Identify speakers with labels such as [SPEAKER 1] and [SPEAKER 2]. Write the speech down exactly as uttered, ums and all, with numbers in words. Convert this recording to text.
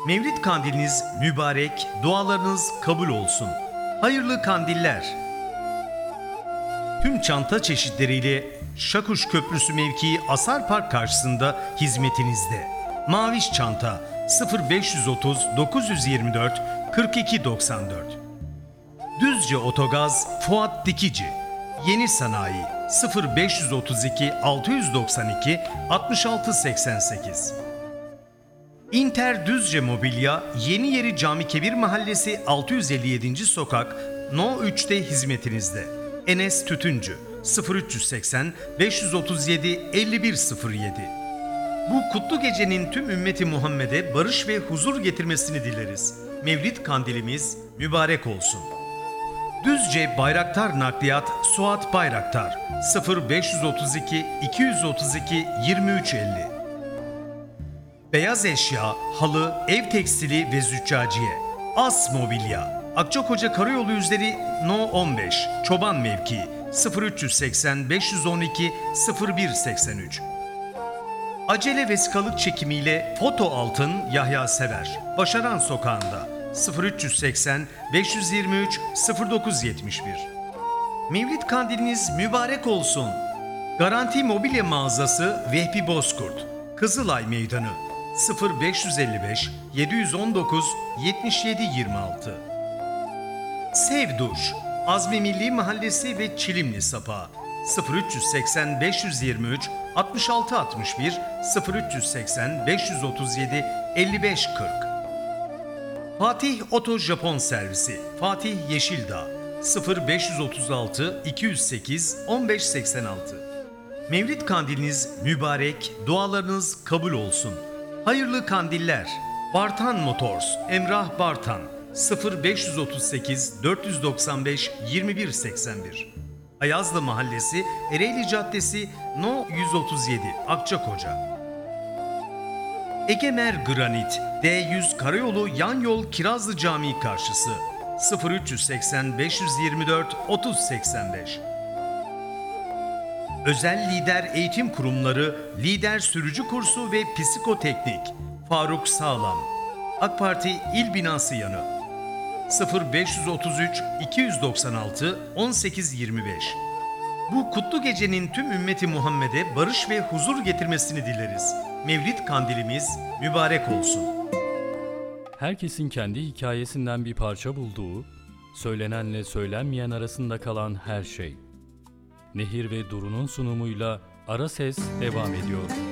[SPEAKER 1] Mevlid kandiliniz mübarek, dualarınız kabul olsun. Hayırlı kandiller. Tüm çanta çeşitleriyle Şakuş Köprüsü mevkii Asar Park karşısında hizmetinizde. Maviş çanta sıfır beş otuz dokuz yirmi dört kırk iki doksan dört. Düzce Otogaz Fuat Dikici. Yeni Sanayi sıfır beş otuz iki altı doksan iki altmış altı seksen sekiz. İnter Düzce Mobilya Yeni Yeri Cami Kebir Mahallesi altı yüz elli yedinci Sokak No üçte hizmetinizde. Enes Tütüncü sıfır üç seksen beş otuz yedi elli bir sıfır yedi. Bu kutlu gecenin tüm ümmeti Muhammed'e barış ve huzur getirmesini dileriz. Mevlid kandilimiz mübarek olsun. Düzce Bayraktar Nakliyat Suat Bayraktar sıfır beş otuz iki iki otuz iki yirmi üç elli. Beyaz eşya, halı, ev tekstili ve züccaciye. As Mobilya. Akçakoca Karayolu üzeri No on beş. Çoban mevkii sıfır üç seksen beş on iki sıfır bir seksen üç. Acele vesikalık çekimiyle Foto Altın Yahya Sever. Başaran Sokağı'nda sıfır üç seksen beş yirmi üç sıfır dokuz yetmiş bir. Mevlid kandiliniz mübarek olsun. Garanti Mobilya Mağazası Vehbi Bozkurt. Kızılay Meydanı sıfır beş elli beş yedi on dokuz yetmiş yedi yirmi altı. Sev Duş Azmi Milli Mahallesi ve Çilimli Sapağı sıfır üç seksen beş yirmi üç altmış altı altmış bir sıfır üç seksen beş otuz yedi elli beş kırk. Fatih Oto Japon Servisi Fatih Yeşildağ sıfır beş otuz altı iki yüz sekiz on beş seksen altı. Mevlid kandiliniz mübarek, dualarınız kabul olsun. Hayırlı kandiller. Bartan Motors Emrah Bartan sıfır beş otuz sekiz dört doksan beş yirmi bir seksen bir. Ayazlı Mahallesi Ereğli Caddesi No yüz otuz yedi Akçakoca. Egemer Granit D yüz Karayolu Yan Yol Kirazlı Camii karşısı sıfır üç seksen beş yirmi dört otuz seksen beş. Özel Lider Eğitim Kurumları Lider Sürücü Kursu ve Psikoteknik Faruk Sağlam. AK Parti İl Binası yanı sıfır beş otuz üç iki doksan altı on sekiz yirmi beş. Bu kutlu gecenin tüm ümmeti Muhammed'e barış ve huzur getirmesini dileriz. Mevlid kandilimiz mübarek olsun.
[SPEAKER 2] Herkesin kendi hikayesinden bir parça bulduğu, söylenenle söylenmeyen arasında kalan her şey. Nehir ve Duru'nun sunumuyla Ara Ses devam ediyor.